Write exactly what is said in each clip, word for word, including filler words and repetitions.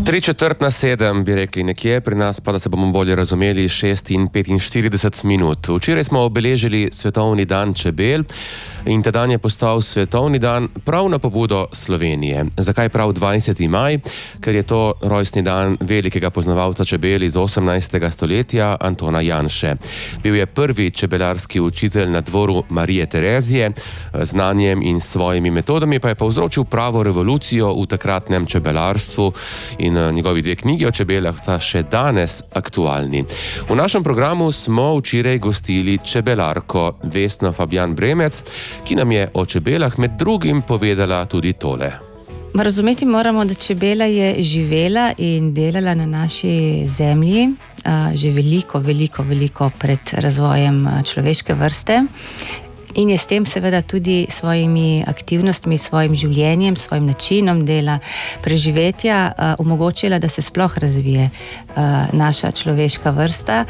Tri četrt na sedem bi rekli nekje, pri nas pa, da se bomo bolje razumeli, šest in petinštirideset minut. Včeraj smo obeležili Svetovni dan čebel in ta dan je postal Svetovni dan prav na pobudo Slovenije. Zakaj prav dvajseti maj? Ker je to rojstni dan velikega poznavalca čebel iz osemnajstega stoletja, Antona Janše. Bil je prvi čebelarski učitelj na dvoru Marije Terezije, znanjem in svojimi metodami pa je povzročil pravo revolucijo v takratnem čebelarstvu in njegovi dve knjigi o čebelah sta še danes aktualni. V našem programu smo včeraj gostili čebelarko Vesno Fabjan Bremec, ki nam je o čebelah med drugim povedala tudi tole. Razumeti moramo, da čebela je živela in delala na naši zemlji že veliko, veliko, veliko pred razvojem človeške vrste. In je s tem seveda tudi svojimi aktivnostmi, svojim življenjem, svojim načinom dela, preživetja uh, omogočila, da se sploh razvije uh, naša človeška vrsta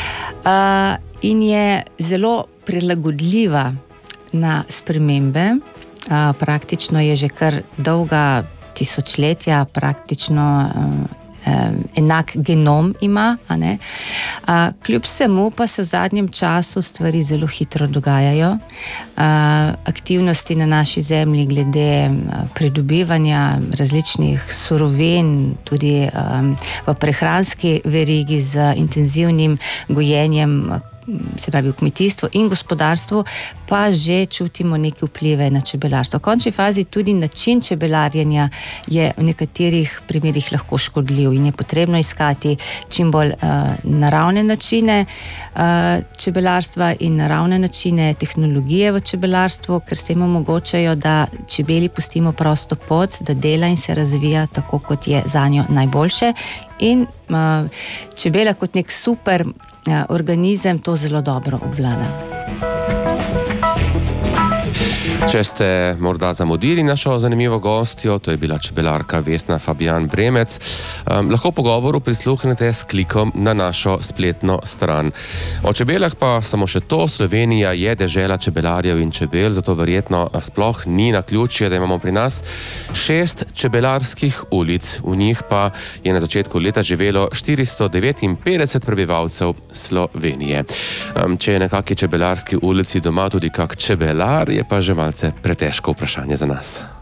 uh, in je zelo prilagodljiva na spremembe. Uh, praktično je že kar dolga tisočletja, praktično uh, enak genom ima, a ne? A, kljub vsemu pa se v zadnjem času stvari zelo hitro dogajajo. A, aktivnosti na naši zemlji glede pridobivanja različnih surovin, tudi a, v prehranski verigi z intenzivnim gojenjem, se pravi v kmetijstvu in gospodarstvu, pa že čutimo neke vplive na čebelarstvo. V končni fazi tudi način čebelarjenja je v nekaterih primerih lahko škodljiv in je potrebno iskati čim bolj uh, naravne načine uh, čebelarstva in naravne načine tehnologije v čebelarstvu, ker s tem omogočajo, da čebeli pustimo prosto pot, da dela in se razvija tako, kot je zanjo najboljše. In uh, čebela kot nek super organizem to zelo dobro obvlada. Če ste morda zamudili našo zanimivo gostjo, to je bila čebelarka Vesna Fabjan Bremec, um, lahko pogovoru prisluhnete s klikom na našo spletno stran. O čebelah pa samo še to, Slovenija je dežela čebelarjev in čebel, zato verjetno sploh ni naključje, da imamo pri nas šest čebelarskih ulic. V njih pa je na začetku leta živelo štiristo devetinpetdeset prebivalcev Slovenije. Um, če je na kakšni čebelarski ulici doma tudi kak čebelar, je pa že malce pretežko vprašanje za nas.